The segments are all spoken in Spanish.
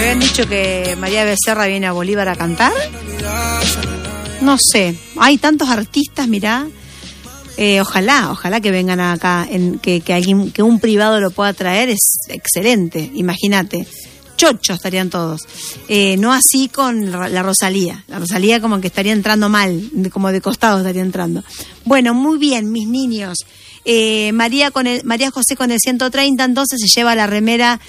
habían dicho que María Becerra viene a Bolívar a cantar. No sé, hay tantos artistas, mirá. Ojalá que vengan acá, que un privado lo pueda traer, es excelente, imagínate. Chochos estarían todos. No así con la Rosalía. La Rosalía como que estaría entrando mal, como de costado estaría entrando. Bueno, muy bien, mis niños. María José con el 130, entonces se lleva la remera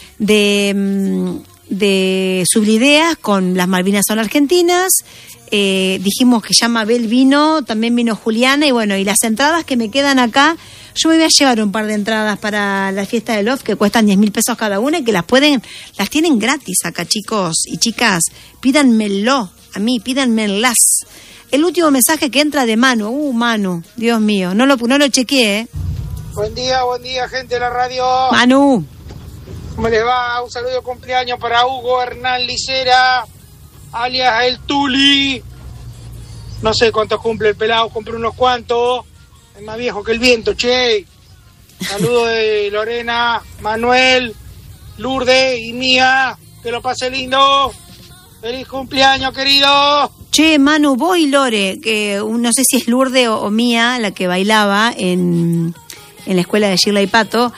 de Sublideas con las Malvinas son argentinas. Dijimos que ya Mabel vino, también vino Juliana, y bueno, y las entradas que me quedan acá, yo me voy a llevar un par de entradas para la fiesta de Love que cuestan 10.000 pesos cada una y que las tienen gratis acá, chicos y chicas. Pídanmelo a mí, pídanmelas. El último mensaje que entra de Manu. Manu, Dios mío, no lo chequeé, Buen día, gente de la radio. Manu. ¿Cómo les va? Un saludo de cumpleaños para Hugo Hernán Licera, alias el Tuli. No sé cuántos cumple el pelado, cumple unos cuantos. Es más viejo que el viento, che. Saludo de Lorena, Manuel, Lourdes y Mía. Que lo pase lindo. ¡Feliz cumpleaños, querido! Che, Manu, vos y Lore, que no sé si es Lourdes o Mía la que bailaba en la escuela de Shirley Pato,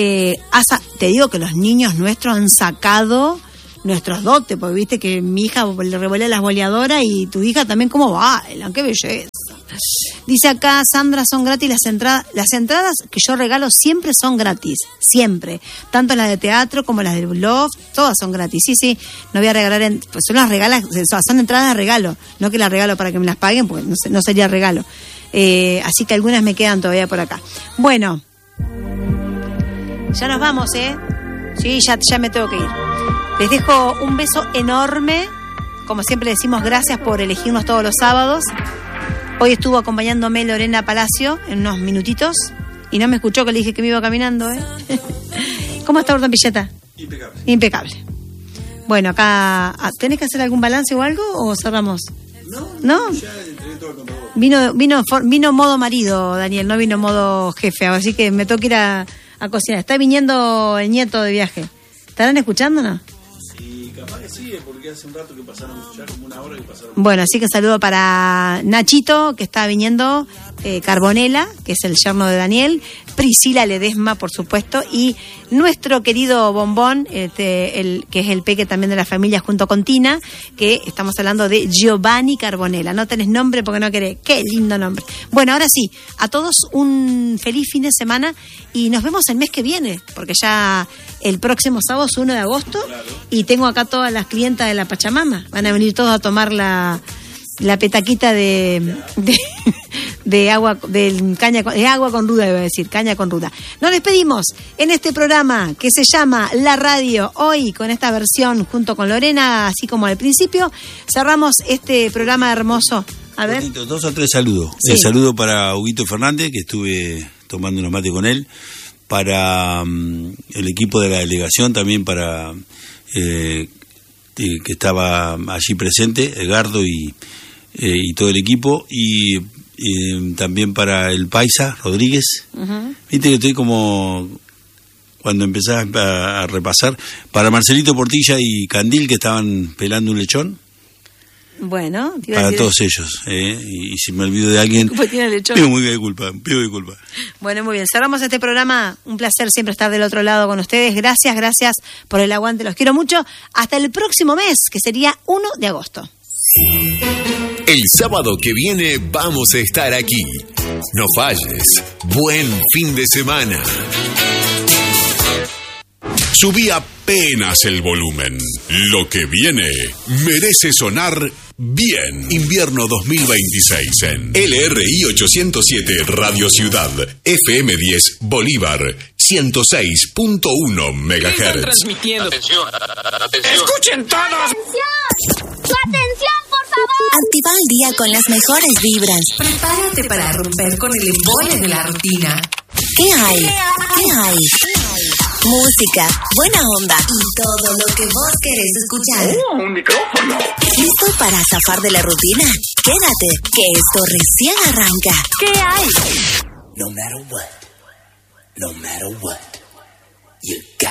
te digo que los niños nuestros han sacado nuestros dotes, porque viste que mi hija le revolea las boleadoras y tu hija también cómo bailan, qué belleza. Dice acá Sandra, son gratis las entradas. Las entradas que yo regalo siempre son gratis, siempre. Tanto las de teatro como las de Love, todas son gratis. Sí, no voy a regalar, pues son entradas de regalo, no que las regalo para que me las paguen, porque no sería regalo. Así que algunas me quedan todavía por acá. Bueno, ya nos vamos, Sí, ya me tengo que ir. Les dejo un beso enorme. Como siempre decimos, gracias por elegirnos todos los sábados. Hoy estuvo acompañándome Lorena Palacio en unos minutitos y no me escuchó que le dije que me iba caminando, ¿Cómo está Horton Villeta? Impecable. Bueno, acá, ¿tenés que hacer algún balance o algo o cerramos? ¿No? Ya entregué todo el contador. Vino modo marido, Daniel, no vino modo jefe, así que me tengo que ir a cocinar. Está viniendo el nieto de viaje. ¿Estarán escuchándonos? Sí, capaz que sí, porque hace un rato que pasaron, ya como una hora que pasaron. Bueno, así que saludo para Nachito, que está viniendo, Carbonela, que es el yerno de Daniel, Priscila Ledesma, por supuesto, y nuestro querido Bombón, que es el peque también de la familia junto con Tina, que estamos hablando de Giovanni Carbonela. No tenés nombre porque no querés. Qué lindo nombre. Bueno, ahora sí, a todos un feliz fin de semana y nos vemos el mes que viene, porque ya el próximo sábado es 1 de agosto, claro. Y tengo acá todas las clientas de la Pachamama. Van a venir todos a tomar la petaquita de agua, de agua con ruda, iba a decir, caña con ruda. Nos despedimos en este programa que se llama La Radio, hoy con esta versión junto con Lorena, así como al principio. Cerramos este programa hermoso. A ver. Bonito, 2 o 3 saludos. Sí. El saludo para Huguito Fernández, que estuve tomando unos mates con él. Para el equipo de la delegación, también para que estaba allí presente, Edgardo y todo el equipo, y también para el Paisa Rodríguez. Uh-huh. Viste que estoy como cuando empezás a repasar, para Marcelito Portilla y Candil, que estaban pelando un lechón. Bueno, para todos ellos, y si me olvido de alguien, pido disculpa. Bueno, muy bien, cerramos este programa. Un placer siempre estar del otro lado con ustedes. Gracias por el aguante, los quiero mucho. Hasta el próximo mes, que sería 1 de agosto. El sábado que viene vamos a estar aquí. No falles. Buen fin de semana. Subí apenas el volumen. Lo que viene merece sonar bien. Invierno 2026 en LRI 807 Radio Ciudad, FM 10 Bolívar, 106.1 MHz. Transmitiendo. Atención. ¡Escuchen todos! ¡Su atención, por favor! Activa el día con las mejores vibras. Prepárate para romper con el embole de la rutina. ¿Qué hay? Música, buena onda y todo lo que vos querés escuchar. Un micrófono. ¿Listo para zafar de la rutina? Quédate, que esto recién arranca. ¿Qué hay? No matter what, you got